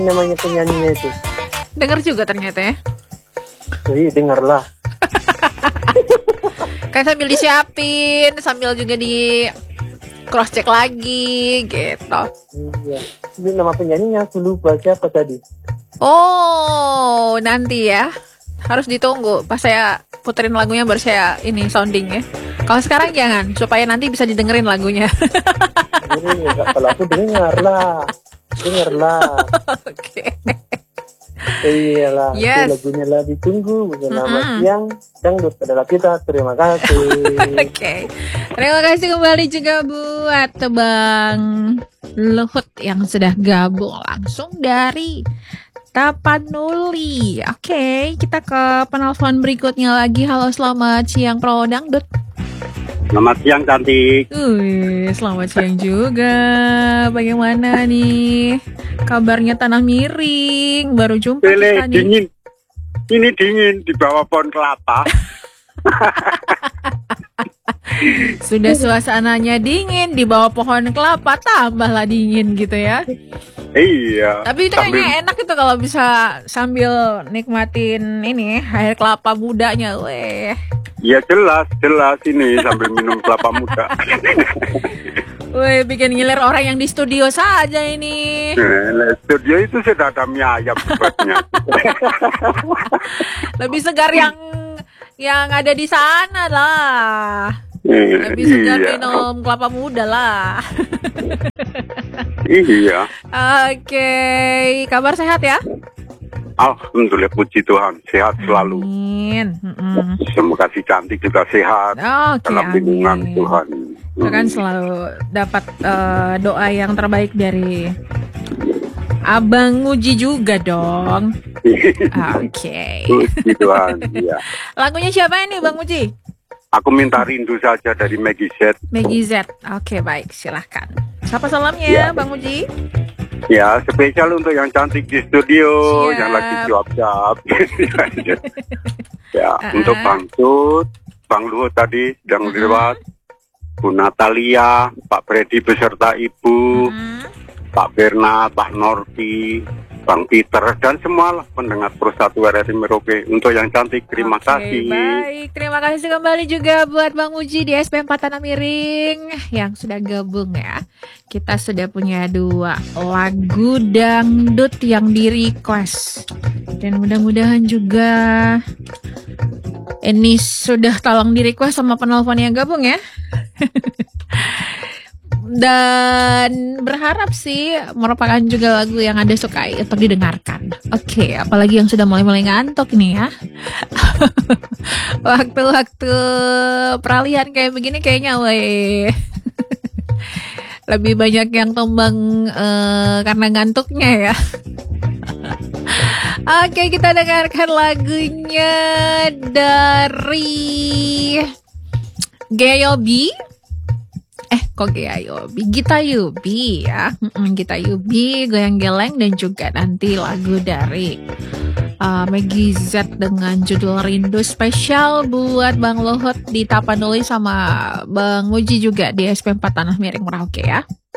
namanya penyanyinya itu. Dengar juga ternyata ya. Jadi dengarlah. Kan sambil disiapin, sambil juga di cross check lagi gitu. Iya. Ini nama penyanyinya aku lupa siapa tadi. Oh, nanti ya. Harus ditunggu pas saya puterin lagunya baru saya ini sounding ya. Kalau sekarang jangan, supaya nanti bisa didengerin lagunya. Kalau aku dengarlah. Oke. Iyalah, Yes. lagunya lah ditunggu. Selamat siang, dangdut adalah kita. Terima kasih. Oke. Terima kasih kembali juga buat Bang Luhut yang sudah gabung langsung dari Tapanuli. Oke, kita ke penelpon berikutnya lagi. Halo, selamat siang Pro Dangdut. Selamat siang cantik. Selamat siang juga. Bagaimana nih kabarnya Tanah Miring? Baru jumpa kita nih. Dingin. Ini dingin di bawah pohon kelapa. Sudah suasananya dingin di bawah pohon kelapa, tambahlah dingin gitu ya. Iya. Tapi itu kayaknya enak itu kalau bisa sambil nikmatin ini air kelapa mudanya, weh. Ya jelas ini sambil minum kelapa muda. Weh, bikin ngiler orang yang di studio saja ini. Studio itu sudah ada mie ayam buatnya. Lebih segar yang ada di sana lah. Lebih segar minum kelapa muda lah. Iya. Oke, kabar sehat ya? Alhamdulillah, puji Tuhan, sehat selalu. Amin. Semoga si cantik juga sehat dalam lindungan Tuhan. Kita kan selalu dapat doa yang terbaik dari Abang Uji juga dong. Oke. Puji Tuhan, iya. Lagunya siapa ini Bang Uji? Aku minta rindu saja dari Maggie Z. Maggie Z. Oke, baik, silahkan. Siapa salamnya Bang Uji? Ya, spesial untuk yang cantik di studio, Siap. yang lagi jawab-jawab. Ya, untuk Bang Tut, Bang Luhut tadi, yang lewat, Bu Natalia, Pak Freddy beserta Ibu, Pak Bernard, Pak Norti, Bang Peter, dan semualah pendengar Pro1 RRI Merauke. Untuk yang cantik, terima kasih. Baik, terima kasih kembali juga buat Bang Uji di SP4 Tanah Miring yang sudah gabung ya. Kita sudah punya 2 lagu dangdut yang di request. Dan mudah-mudahan juga ini sudah tolong di request sama penelpon yang gabung ya. Dan berharap sih merupakan juga lagu yang Anda sukai untuk didengarkan. Oke, apalagi yang sudah mulai-mulai ngantuk nih ya. Waktu-waktu peralihan kayak begini kayaknya lebih banyak yang tumbang karena ngantuknya ya. Oke, kita dengarkan lagunya dari Gayobi. Gita Yubi ya. Gita Yubi, Goyang Geleng, dan juga nanti lagu dari Maggie Z dengan judul Rindu, spesial buat Bang Luhut di Tapanuli sama Bang Uji juga di SP4 Tanah Miring Merauke ya.